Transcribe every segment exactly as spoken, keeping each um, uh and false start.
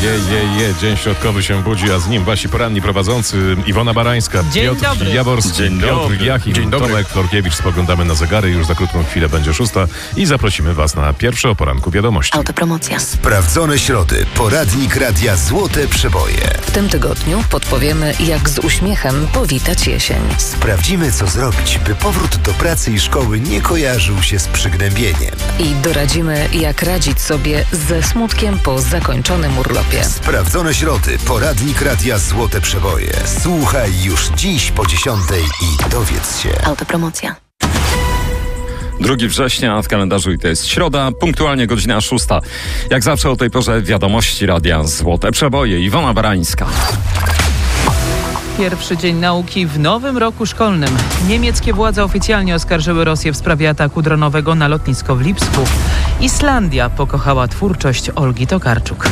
Je, je, je. Dzień środkowy się budzi, a z nim wasi poranni prowadzący Iwona Barańska, Dzień Piotr dobry. Jaworski, Dzień Piotr dobry. Jachim, Dzień dobry. Tomek Florkiewicz. Spoglądamy na zegary, już za krótką chwilę będzie szósta i zaprosimy was na pierwsze o poranku wiadomości. Autopromocja. Sprawdzone środy. Poradnik Radia Złote Przeboje. W tym tygodniu podpowiemy, jak z uśmiechem powitać jesień. Sprawdzimy, co zrobić, by powrót do pracy i szkoły nie kojarzył się z przygnębieniem. I doradzimy, jak radzić sobie ze smutkiem po zakończonym urlopie. Sprawdzone środy. Poradnik Radia Złote Przeboje. Słuchaj już dziś po dziesiątej i dowiedz się. Autopromocja. drugiego września w kalendarzu i to jest środa, punktualnie godzina szósta. Jak zawsze o tej porze wiadomości Radia Złote Przeboje. Iwona Barańska. Pierwszy dzień nauki w nowym roku szkolnym. Niemieckie władze oficjalnie oskarżyły Rosję w sprawie ataku dronowego na lotnisko w Lipsku. Islandia pokochała twórczość Olgi Tokarczuk.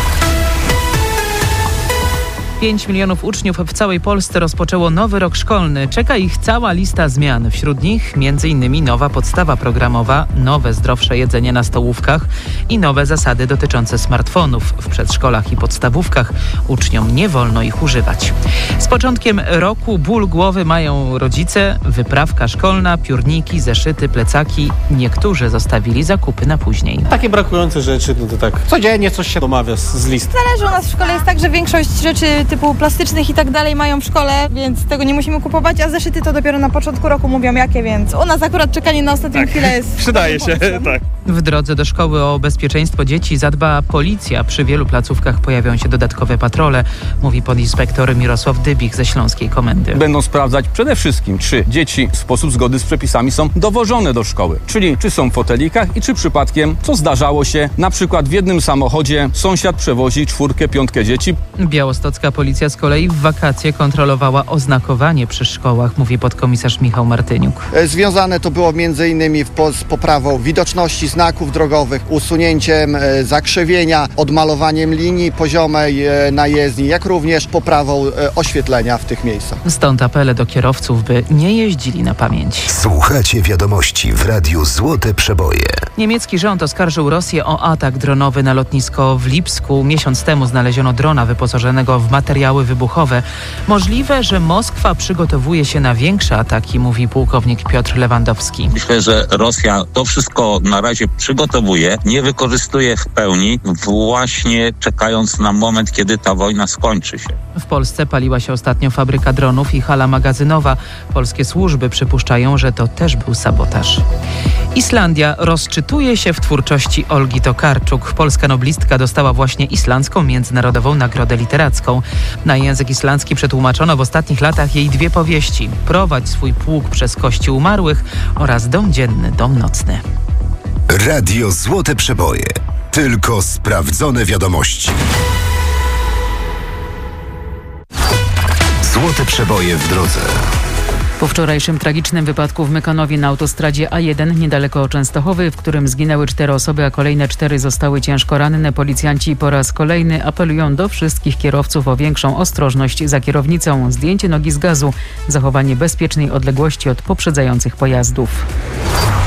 Pięć milionów uczniów w całej Polsce rozpoczęło nowy rok szkolny. Czeka ich cała lista zmian. Wśród nich między innymi nowa podstawa programowa, nowe zdrowsze jedzenie na stołówkach i nowe zasady dotyczące smartfonów. W przedszkolach i podstawówkach uczniom nie wolno ich używać. Z początkiem roku ból głowy mają rodzice, wyprawka szkolna, piórniki, zeszyty, plecaki. Niektórzy zostawili zakupy na później. Takie brakujące rzeczy, no to tak codziennie coś się domawia z, z listy. Zależy, u nas w szkole jest tak, że większość rzeczy typu plastycznych i tak dalej mają w szkole, więc tego nie musimy kupować, a zeszyty to dopiero na początku roku mówią jakie, więc u nas akurat czekanie na ostatnią Tak. chwilę jest... Przydaje się, tak. W drodze do szkoły o bezpieczeństwo dzieci zadba policja. Przy wielu placówkach pojawią się dodatkowe patrole, mówi podinspektor Mirosław Dybik ze Śląskiej Komendy. Będą sprawdzać przede wszystkim, czy dzieci w sposób zgodny z przepisami są dowożone do szkoły. Czyli czy są w fotelikach i czy przypadkiem, co zdarzało się, na przykład w jednym samochodzie sąsiad przewozi czwórkę, piątkę dzieci. Białostocka policja z kolei w wakacje kontrolowała oznakowanie przy szkołach, mówi podkomisarz Michał Martyniuk. Związane to było między innymi z poprawą widoczności znaków drogowych, usunięciem zakrzywienia, odmalowaniem linii poziomej na jezdni, jak również poprawą oświetlenia w tych miejscach. Stąd apele do kierowców, by nie jeździli na pamięć. Słuchacie wiadomości w Radiu Złote Przeboje. Niemiecki rząd oskarżył Rosję o atak dronowy na lotnisko w Lipsku. Miesiąc temu znaleziono drona wyposażonego w materiały wybuchowe. Możliwe, że Moskwa przygotowuje się na większe ataki, mówi pułkownik Piotr Lewandowski. Myślę, że Rosja to wszystko na razie przygotowuje, nie wykorzystuje w pełni, właśnie czekając na moment, kiedy ta wojna skończy się. W Polsce paliła się ostatnio fabryka dronów i hala magazynowa. Polskie służby przypuszczają, że to też był sabotaż. Islandia rozczytuje się w twórczości Olgi Tokarczuk. Polska noblistka dostała właśnie islandzką międzynarodową nagrodę literacką. Na język islandzki przetłumaczono w ostatnich latach jej dwie powieści: Prowadź swój pług przez kości umarłych oraz Dom dzienny, dom nocny. Radio Złote Przeboje. Tylko sprawdzone wiadomości. Złote Przeboje w drodze. Po wczorajszym tragicznym wypadku w Mykonowie na autostradzie A jeden niedaleko Częstochowy, w którym zginęły cztery osoby, a kolejne cztery zostały ciężko ranne, policjanci po raz kolejny apelują do wszystkich kierowców o większą ostrożność za kierownicą, zdjęcie nogi z gazu, zachowanie bezpiecznej odległości od poprzedzających pojazdów.